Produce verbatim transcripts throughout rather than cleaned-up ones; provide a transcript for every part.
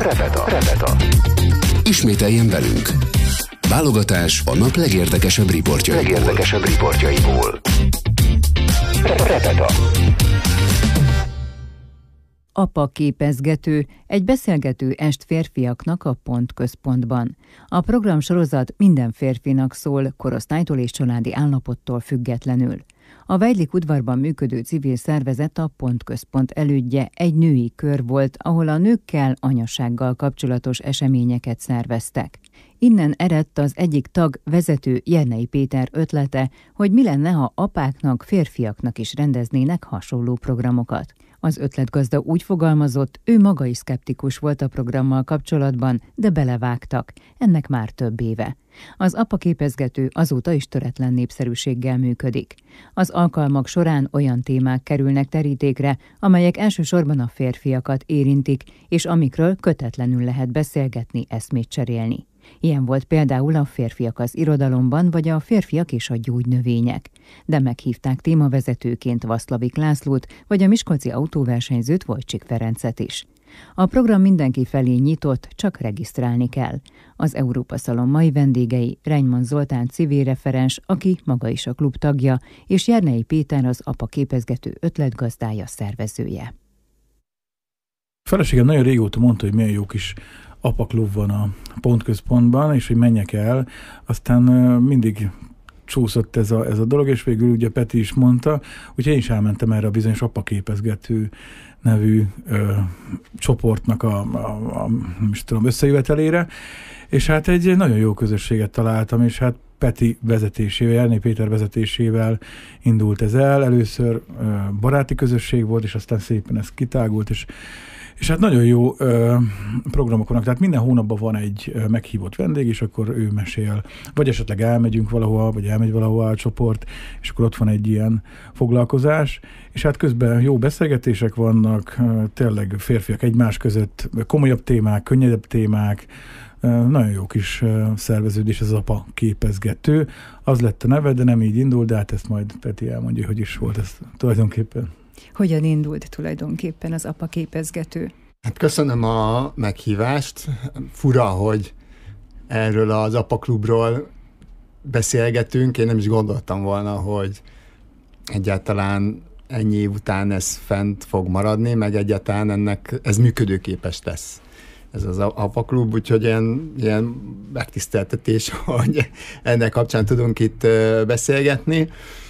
Repeta. Repeta. Ismételjen velünk. Válogatás a nap legérdekesebb riportjaiból. Legérdekesebb riportjaiból. Repeta. Apa képezgető, egy beszélgető est férfiaknak a Pontközpontban. A programsorozat minden férfinak szól, korosztálytól és családi állapottól függetlenül. A Weidlich udvarban működő civil szervezet, a Pontközpont elődje egy női kör volt, ahol a nőkkel, anyasággal kapcsolatos eseményeket szerveztek. Innen eredt az egyik tag, vezető Jernei Péter ötlete, hogy mi lenne, ha apáknak, férfiaknak is rendeznének hasonló programokat. Az ötletgazda úgy fogalmazott, ő maga is szkeptikus volt a programmal kapcsolatban, de belevágtak. Ennek már több éve. Az apa képezgető azóta is töretlen népszerűséggel működik. Az alkalmak során olyan témák kerülnek terítékre, amelyek elsősorban a férfiakat érintik, és amikről kötetlenül lehet beszélgetni, eszmét cserélni. Ilyen volt például a Férfiak az irodalomban, vagy a Férfiak és a gyógynövények. De meghívták témavezetőként Vaszlavik Lászlót, vagy a miskolci autóversenyzőt, Wojcik Ferencet is. A program mindenki felé nyitott, csak regisztrálni kell. Az Európa Szalon mai vendégei Reinyman Zoltán civil referens, aki maga is a klub tagja, és Jernei Péter az apa képezgető ötletgazdája, szervezője. A feleségem nagyon régóta mondta, hogy milyen jó kis apaklub van a Pontközpontban, és hogy menjek el. Aztán mindig csúszott ez a, ez a dolog, és végül ugye Peti is mondta, úgyhogy én is elmentem erre a bizonyos apaképezgető nevű ö, csoportnak a, a, a nem is tudom, összejövetelére, és hát egy nagyon jó közösséget találtam, és hát Peti vezetésével, Jernei Péter vezetésével indult ez el. Először ö, baráti közösség volt, és aztán szépen ez kitágult, és És hát nagyon jó ö, programok vannak, tehát minden hónapban van egy ö, meghívott vendég, és akkor ő mesél, vagy esetleg elmegyünk valahova, vagy elmegy valahova a csoport, és akkor ott van egy ilyen foglalkozás, és hát közben jó beszélgetések vannak, ö, tényleg férfiak egymás között, komolyabb témák, könnyedebb témák, ö, nagyon jó kis ö, szerveződés, ez az apa képezgető. Az lett a neve, de nem így indul, de hát ezt majd Peti elmondja, hogy is volt ez tulajdonképpen. Hogyan indult tulajdonképpen az apa képezgető? Hát köszönöm a meghívást. Fura, hogy erről az apaklubról beszélgetünk. Én nem is gondoltam volna, hogy egyáltalán ennyi év után ez fent fog maradni, meg egyáltalán ennek ez működőképes lesz. Ez az apaklub, úgyhogy ilyen, ilyen megtiszteltetés, hogy ennek kapcsán tudunk itt beszélgetni.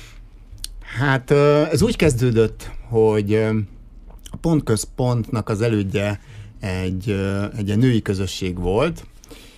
Hát ez úgy kezdődött, hogy a Pontközpontnak az elődje egy, egy, egy női közösség volt,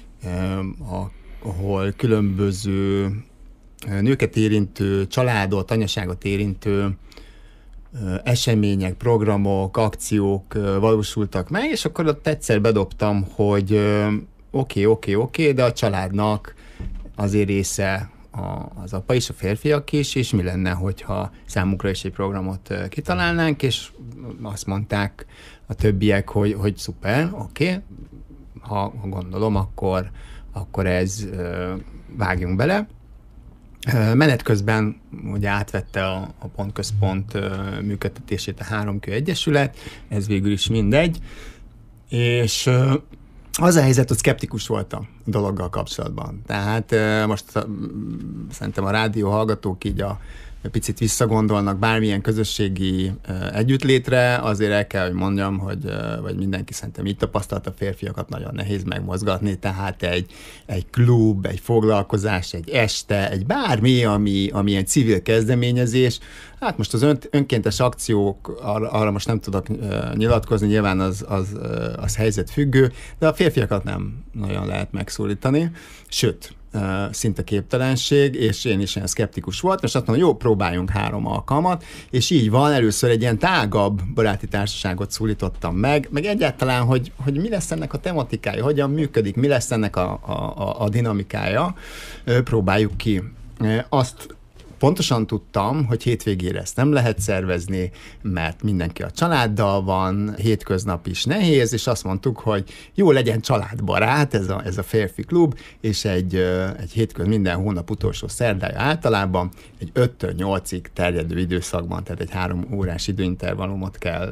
ahol különböző nőket érintő, családot, anyaságot érintő események, programok, akciók valósultak meg, és akkor ott egyszer bedobtam, hogy oké, oké, oké, de a családnak azért része az apa és a férfiak is, és mi lenne, hogyha számukra is egy programot kitalálnánk, és azt mondták a többiek, hogy, hogy szuper, oké, okay. ha, ha gondolom, akkor, akkor ez vágjunk bele. Menet közben ugye átvette a, a Pontközpont működtetését a Háromkő Egyesület, ez végül is mindegy, és az a helyzet, hogy szkeptikus voltam a dologgal kapcsolatban. Tehát most szerintem a rádió hallgatók így a picit visszagondolnak bármilyen közösségi együttlétre, azért el kell, hogy mondjam, hogy vagy mindenki szerintem így tapasztalta, a férfiakat nagyon nehéz megmozgatni, tehát egy, egy klub, egy foglalkozás, egy este, egy bármi, ami, ami egy civil kezdeményezés. Hát most az ön, önkéntes akciók, arra, arra most nem tudok uh, nyilatkozni, nyilván az, az, uh, az helyzetfüggő, de a férfiakat nem nagyon lehet megszólítani, sőt, Uh, szinte képtelenség, és én is ilyen szkeptikus voltam, és azt mondom, jó, próbáljunk három alkalmat, és így van, először egy ilyen tágabb baráti társaságot szólítottam meg, meg egyáltalán, hogy, hogy mi lesz ennek a tematikája, hogyan működik, mi lesz ennek a, a, a dinamikája, uh, próbáljuk ki. Uh, azt pontosan tudtam, hogy hétvégére ezt nem lehet szervezni, mert mindenki a családdal van, hétköznap is nehéz, és azt mondtuk, hogy jó, legyen családbarát ez a, ez a férfi klub, és egy, egy hétköz minden hónap utolsó szerdája általában egy öttől nyolcig terjedő időszakban, tehát egy három órás időintervallumot kell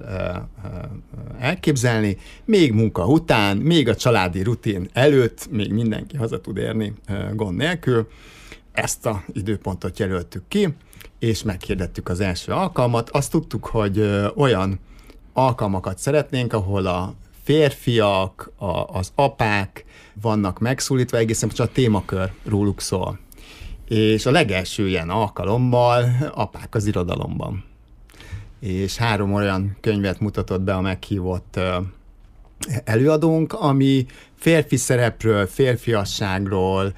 elképzelni, még munka után, még a családi rutin előtt, még mindenki haza tud érni gond nélkül. Ezt a időpontot jelöltük ki, és meghirdettük az első alkalmat. Azt tudtuk, hogy olyan alkalmakat szeretnénk, ahol a férfiak, a, az apák vannak megszólítva, egészen csak a témakör róluk szól. És a legelső ilyen alkalommal apák az irodalomban. És három olyan könyvet mutatott be a meghívott előadónk, ami férfi szerepről, férfiasságról,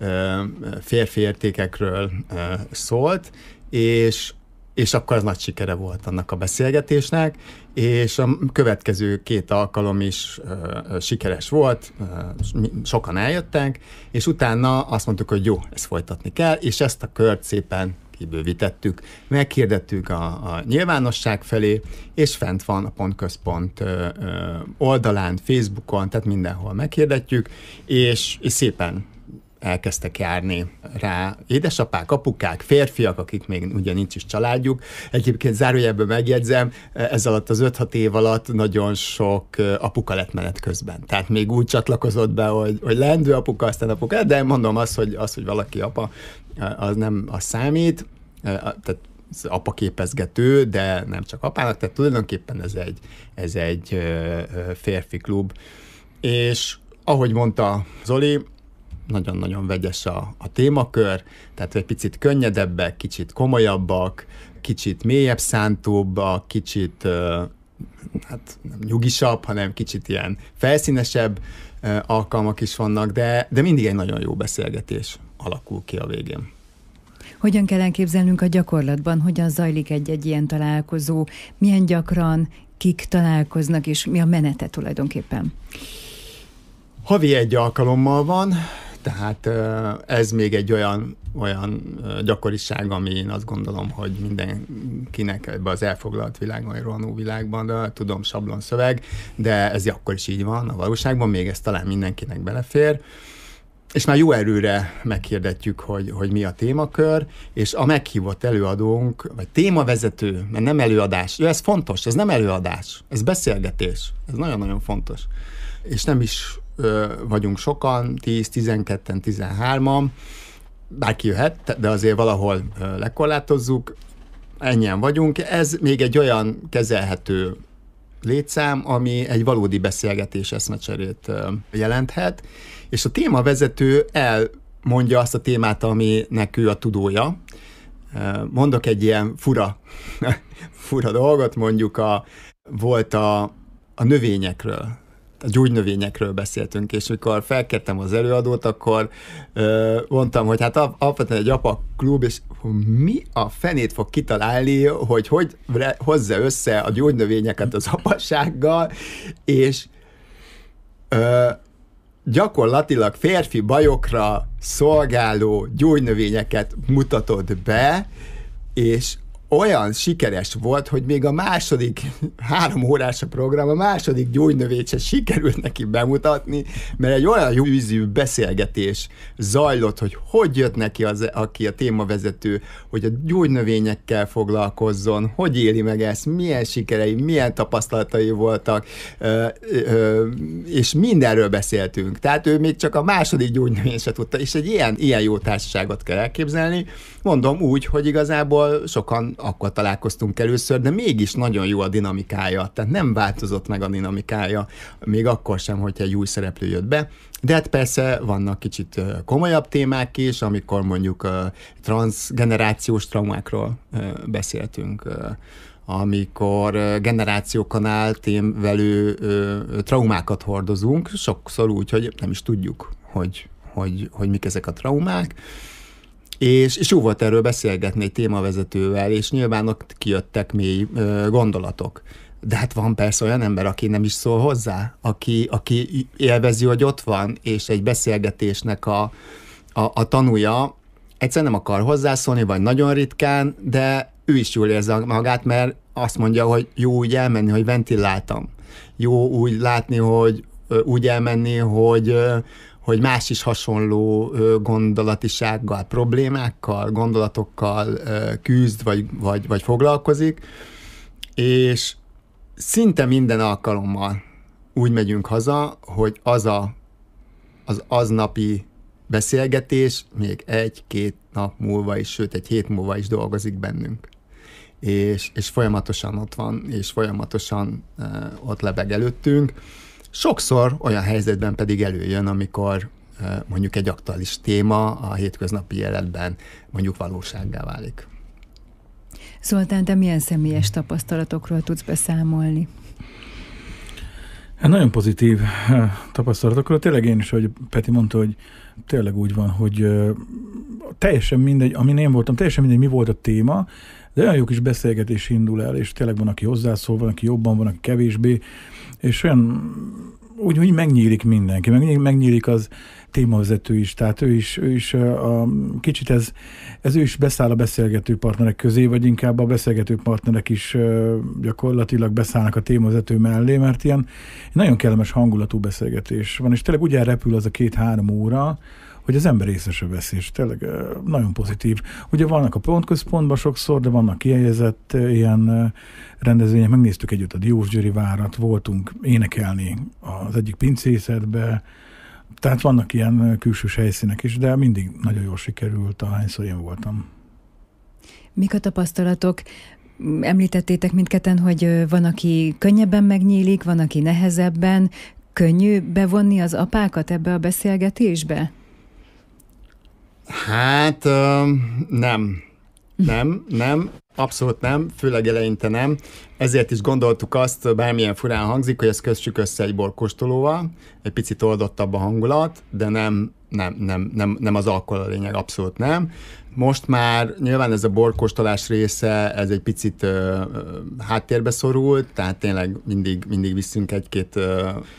férfi értékekről szólt, és, és akkor az nagy sikere volt annak a beszélgetésnek, és a következő két alkalom is sikeres volt, sokan eljöttek, és utána azt mondtuk, hogy jó, ezt folytatni kell, és ezt a kört szépen kibővítettük, meghirdettük a, a nyilvánosság felé, és fent van a Pontközpont oldalán, Facebookon, tehát mindenhol meghirdetjük, és, és szépen elkezdtek járni rá édesapák, apukák, férfiak, akik még ugye nincs is családjuk. Egyébként zárójelből megjegyzem, ez alatt az öt-hat év alatt nagyon sok apuka lett menet közben. Tehát még úgy csatlakozott be, hogy, hogy lendő apuka, aztán apuka, de mondom azt, hogy, az, hogy valaki apa, az nem az számít, tehát apaképezgető, de nem csak apának, tehát tulajdonképpen ez egy, ez egy férfi klub. És ahogy mondta Zoli, nagyon-nagyon vegyes a, a témakör, tehát egy picit könnyedebbek, kicsit komolyabbak, kicsit mélyebb szántóbbak, kicsit hát nem nyugisabb, hanem kicsit ilyen felszínesebb alkalmak is vannak, de, de mindig egy nagyon jó beszélgetés alakul ki a végén. Hogyan kell elképzelnünk a gyakorlatban, hogyan zajlik egy-egy ilyen találkozó, milyen gyakran, kik találkoznak, és mi a menete tulajdonképpen? Havi egy alkalommal van, tehát ez még egy olyan, olyan gyakoriság, ami én azt gondolom, hogy mindenkinek ebbe az elfoglalt világban, vagy rohanó világban, de tudom, sablon szöveg, de ez akkor is így van a valóságban, még ez talán mindenkinek belefér. És már jó erőre meghirdetjük, hogy, hogy mi a témakör, és a meghívott előadónk, vagy témavezető, mert nem előadás, ja, ez fontos, ez nem előadás, ez beszélgetés, ez nagyon-nagyon fontos. És nem is ö, vagyunk sokan, tíz, tizenketten, tizenhárman, bárki jöhet, de azért valahol ö, lekorlátozzuk, ennyien vagyunk. Ez még egy olyan kezelhető létszám, ami egy valódi beszélgetés eszmecserét ö, jelenthet, és a témavezető elmondja azt a témát, aminek ő a tudója. Mondok egy ilyen fura, fura dolgot, mondjuk a, volt a, a növényekről, a gyógynövényekről beszéltünk, és mikor felkértem az előadót, akkor ö, mondtam, hogy hát alapvetően egy apa klub, és mi a fenét fog kitalálni, hogy hogy hozza össze a gyógynövényeket az apassággal, és ö, gyakorlatilag férfi bajokra szolgáló gyógynövényeket mutatod be, és olyan sikeres volt, hogy még a második három órás a program, a második gyógynövényt se sikerült neki bemutatni, mert egy olyan jó ízű beszélgetés zajlott, hogy hogy jött neki az, aki a témavezető, hogy a gyógynövényekkel foglalkozzon, hogy éli meg ezt, milyen sikerei, milyen tapasztalatai voltak, és mindenről beszéltünk. Tehát ő még csak a második gyógynövényt se tudta, és egy ilyen, ilyen jó társaságot kell elképzelni. Mondom úgy, hogy igazából sokan akkor találkoztunk először, de mégis nagyon jó a dinamikája, tehát nem változott meg a dinamikája, még akkor sem, hogyha egy új szereplő jött be. De hát persze vannak kicsit komolyabb témák is, amikor mondjuk transzgenerációs traumákról beszéltünk, amikor generációkon átévelő traumákat hordozunk, sokszor úgy, hogy nem is tudjuk, hogy, hogy, hogy mik ezek a traumák. És, és jó volt erről beszélgetni egy témavezetővel, és nyilván ott kijöttek mély ö, gondolatok. De hát van persze olyan ember, aki nem is szól hozzá, aki, aki élvezi, hogy ott van, és egy beszélgetésnek a, a, a tanúja. egyszerűen nem akar hozzászólni, vagy nagyon ritkán, de ő is jól érzi magát, mert azt mondja, hogy jó úgy elmenni, hogy ventiláltam. Jó úgy látni, hogy úgy elmenni, hogy, hogy más is hasonló gondolatisággal, problémákkal, gondolatokkal küzd, vagy, vagy, vagy foglalkozik, és szinte minden alkalommal úgy megyünk haza, hogy az a, az aznapi beszélgetés még egy-két nap múlva is, sőt egy hét múlva is dolgozik bennünk. És, és folyamatosan ott van, és folyamatosan uh, ott lebeg előttünk. Sokszor olyan helyzetben pedig előjön, amikor uh, mondjuk egy aktuális téma a hétköznapi életben mondjuk valósággá válik. Zoltán, te milyen személyes tapasztalatokról tudsz beszámolni? Hát nagyon pozitív tapasztalatokról. Tényleg én is, hogy Peti mondta, hogy tényleg úgy van, hogy uh, teljesen mindegy, amin én voltam, teljesen mindegy, mi volt a téma, de olyan jó kis beszélgetés indul el, és tényleg van, aki hozzászól, van, aki jobban, van, aki kevésbé, és olyan úgy, úgy megnyílik mindenki, meg, megnyílik az témavezető is, tehát ő is, ő is a, a, kicsit ez, ez ő is beszáll a beszélgető partnerek közé, vagy inkább a beszélgető partnerek is gyakorlatilag beszállnak a témavezető mellé, mert ilyen nagyon kellemes hangulatú beszélgetés van, és tényleg úgy elrepül az a két-három óra, hogy az ember észre se veszi, és tényleg nagyon pozitív. Ugye vannak a pontközpontban sokszor, de vannak kihelyezett ilyen rendezvények, megnéztük együtt a Diósgyőri várat, voltunk énekelni az egyik pincészetbe, tehát vannak ilyen külsős helyszínek is, de mindig nagyon jól sikerült, ahányszor én voltam. Mik a tapasztalatok? Említettétek mindketten, hogy van, aki könnyebben megnyílik, van, aki nehezebben. Könnyű bevonni az apákat ebbe a beszélgetésbe? Hát nem, nem, nem, abszolút nem, főleg eleinte nem. Ezért is gondoltuk azt, bármilyen furán hangzik, hogy ezt kössük össze egy borkóstolóval, egy picit oldottabb a hangulat, de nem, nem, nem, nem, nem az alkohol a lényeg, abszolút nem. Most már nyilván ez a borkóstolás része, ez egy picit uh, háttérbe szorult, tehát tényleg mindig, mindig viszünk egy-két uh,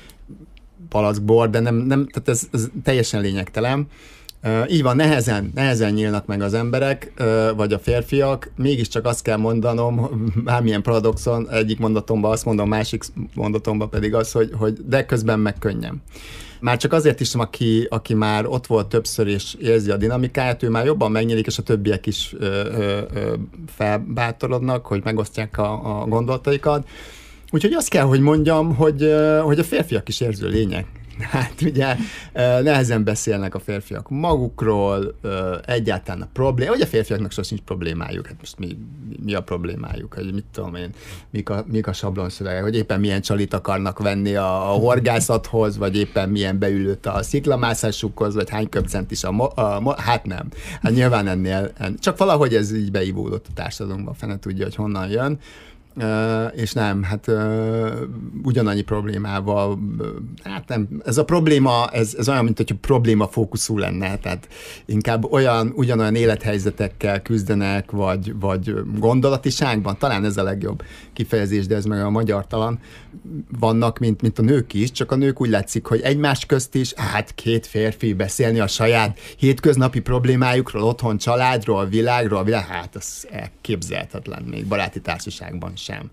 palack bor, de nem, nem, tehát ez, ez teljesen lényegtelen. Uh, így van, nehezen, nehezen nyílnak meg az emberek, uh, vagy a férfiak, mégiscsak azt kell mondanom, bármilyen paradoxon, egyik mondatomban azt mondom, másik mondatomban pedig az, hogy, hogy de közben meg könnyen. Már csak azért is, aki, aki már ott volt többször és érzi a dinamikáját, ő már jobban megnyílik, és a többiek is ö, ö, ö, felbátorodnak, hogy megosztják a, a gondolataikat. Úgyhogy azt kell, hogy mondjam, hogy, hogy a férfiak is érző lények. Hát ugye nehezen beszélnek a férfiak magukról, egyáltalán a probléma, vagy a férfiaknak sosem nincs problémájuk, hát most mi, mi a problémájuk, hogy mit tudom én, mik a, mik a sablonszövegek, hogy éppen milyen csalit akarnak venni a, a horgászathoz, vagy éppen milyen beülőt a sziklamászásukhoz, vagy hány köpcent is a, mo- a mo- hát nem. Hát nyilván ennél, en, csak valahogy ez így beivódott a társadalomban, fene tudja, hogy honnan jön. Uh, és nem, hát uh, ugyanannyi problémával, uh, hát nem, ez a probléma, ez, ez olyan, mint hogy probléma fókuszú lenne, tehát inkább olyan, ugyanolyan élethelyzetekkel küzdenek, vagy, vagy gondolatiságban, talán ez a legjobb kifejezés, de ez meg a magyartalan, vannak, mint, mint a nők is, csak a nők úgy látszik, hogy egymás közt is, hát két férfi beszélni a saját hétköznapi problémájukról, otthon, családról, világról, világ, hát az elképzelhetetlen még baráti társaságban sem.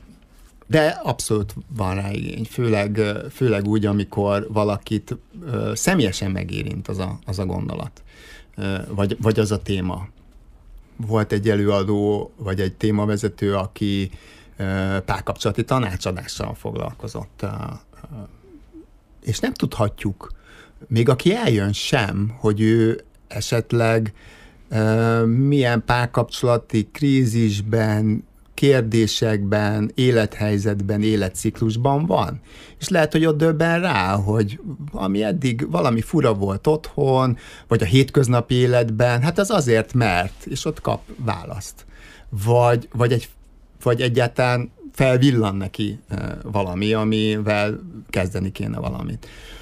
De abszolút van rá igény, főleg, főleg úgy, amikor valakit ö, személyesen megérint az a, az a gondolat, ö, vagy, vagy az a téma. Volt egy előadó, vagy egy témavezető, aki ö, párkapcsolati tanácsadással foglalkozott, ö, ö, és nem tudhatjuk, még aki eljön sem, hogy ő esetleg ö, milyen párkapcsolati krízisben, kérdésekben, élethelyzetben, életciklusban van. És lehet, hogy ott döbben rá, hogy ami eddig valami fura volt otthon, vagy a hétköznapi életben, hát az azért, mert, és ott kap választ. Vagy, vagy, egy, vagy egyáltalán felvillan neki valami, amivel kezdeni kéne valamit.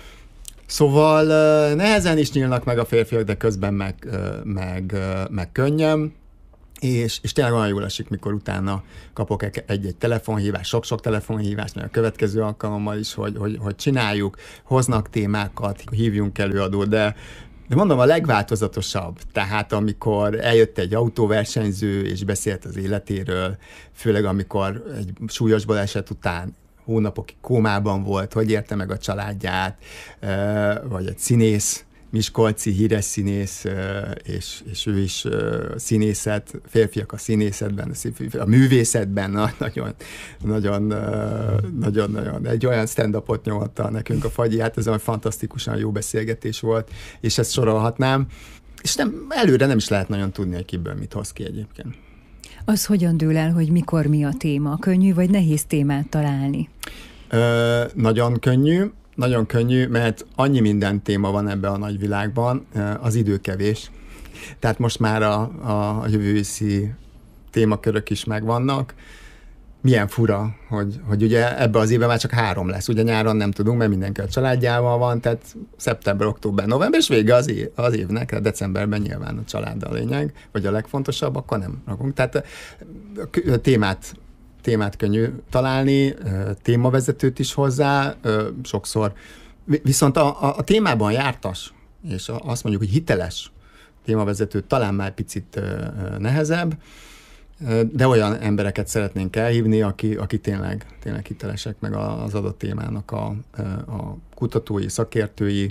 Szóval nehezen is nyílnak meg a férfiak, de közben meg, meg, meg könnyen. És, és tényleg olyan jól esik, mikor utána kapok egy-egy telefonhívást, sok-sok telefonhívást, mert a következő alkalommal is, hogy, hogy, hogy csináljuk, hoznak témákat, hívjunk előadót, de De mondom, a legváltozatosabb, tehát amikor eljött egy autóversenyző, és beszélt az életéről, főleg amikor egy súlyos baleset után hónapokig kómában volt, hogy érte meg a családját, vagy egy színész, miskolci híres színész, és, és ő is színészet, férfiak a színészetben, a művészetben, nagyon, nagyon, nagyon, nagyon egy olyan stand-upot nyomta nekünk a Fagyi, hát ez olyan fantasztikusan jó beszélgetés volt, és ezt sorolhatnám, és nem, előre nem is lehet nagyon tudni, hogy kiből mit hoz ki egyébként. Az hogyan dől el, hogy mikor mi a téma? Könnyű vagy nehéz témát találni? Ö, nagyon könnyű. Nagyon könnyű, mert annyi minden téma van ebben a nagyvilágban, az idő kevés. Tehát most már a, a, a jövő őszi témakörök is megvannak. Milyen fura, hogy, hogy ugye ebben az évben már csak három lesz. Ugye nyáron nem tudunk, mert mindenki a családjával van, tehát szeptember, október, november, és vége az, év, az évnek, tehát decemberben nyilván a család a lényeg, vagy a legfontosabb, akkor nem rakunk. Tehát a témát témát könnyű találni, témavezetőt is hozzá, sokszor. Viszont a, a, a témában jártas, és azt mondjuk, hogy hiteles témavezetőt talán már picit nehezebb, de olyan embereket szeretnénk elhívni, aki, aki tényleg, tényleg hitelesek, meg az adott témának a, a kutatói, szakértői,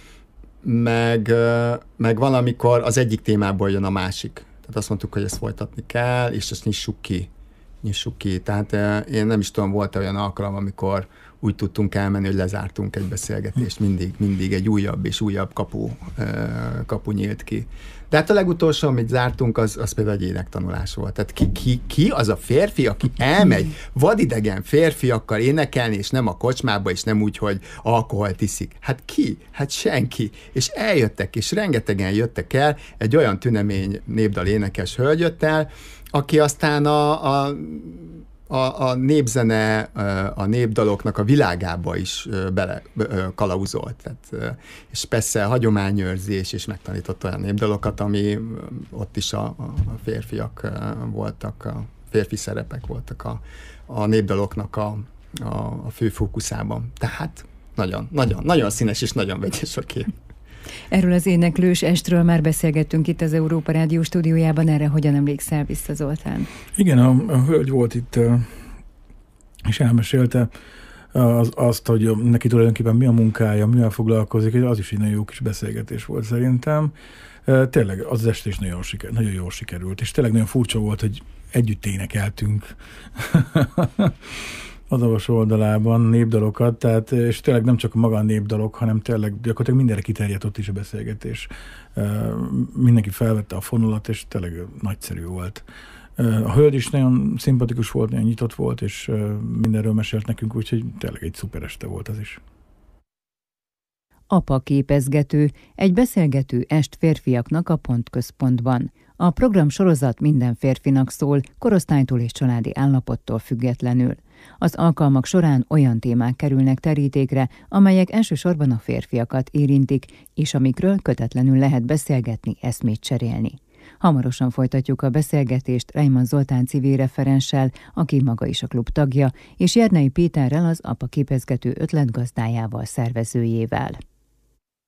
meg, meg valamikor az egyik témából jön a másik. Tehát azt mondtuk, hogy ezt folytatni kell, és ezt nyissuk ki. nyissuk ki. Tehát én nem is tudom, volt olyan alkalom, amikor úgy tudtunk elmenni, hogy lezártunk egy beszélgetést, mindig, mindig egy újabb és újabb kapu, kapu nyílt ki. De hát a legutolsó, amit zártunk, az, az például egy énektanulás volt. Tehát ki, ki, ki az a férfi, aki elmegy vadidegen férfiakkal énekelni, és nem a kocsmába, és nem úgy, hogy alkoholt iszik. Hát ki? Hát senki. És eljöttek, és rengetegen jöttek el, egy olyan tünemény népdal énekes hölgy jött el, aki aztán a, a, a, a népzene, a népdaloknak a világába is bele kalauzolt. Tehát, és persze hagyományőrzés, és megtanított olyan népdalokat, ami ott is a, a férfiak voltak, a férfi szerepek voltak a, a népdaloknak a, a, a fő fókuszában. Tehát nagyon, nagyon, nagyon színes és nagyon vegyes a kép. Erről az éneklős estről már beszélgettünk itt az Európa Rádió stúdiójában, erre hogyan emlékszel vissza, Zoltán? Igen, a, a hölgy volt itt, és elmesélte az, azt, hogy neki tulajdonképpen mi a munkája, mivel foglalkozik, az is egy nagyon jó kis beszélgetés volt szerintem. Tényleg az este is nagyon, siker, nagyon jól sikerült, és tényleg nagyon furcsa volt, hogy együtt énekeltünk az Avas oldalában népdalokat, tehát, és tényleg nem csak maga a népdalok, hanem tényleg gyakorlatilag mindenre kiterjedt ott is a beszélgetés. Mindenki felvette a fonalat, és tényleg nagyszerű volt. A hölgy is nagyon szimpatikus volt, nagyon nyitott volt, és mindenről mesélt nekünk, úgyhogy tényleg egy szuper este volt az is. Apa képezgető, egy beszélgető est férfiaknak a Pontközpontban. A program sorozat minden férfinak szól, korosztálytól és családi állapottól függetlenül. Az alkalmak során olyan témák kerülnek terítékre, amelyek elsősorban a férfiakat érintik, és amikről kötetlenül lehet beszélgetni, eszmét cserélni. Hamarosan folytatjuk a beszélgetést Reimann Zoltán civil referenssel, aki maga is a klub tagja, és Jernei Péterrel, az apa képezgető ötletgazdájával, szervezőjével.